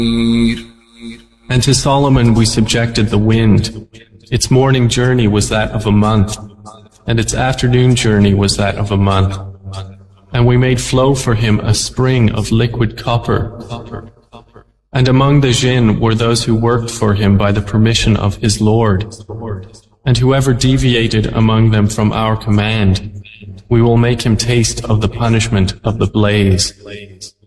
And to Solomon we subjected the wind. Its morning journey was that of a month, and its afternoon journey was that of a month. And we made flow for him a spring of liquid copper. And among the jinn were those who worked for him by the permission of his Lord. And whoever deviated among them from our command, we will make him taste of the punishment of the blaze.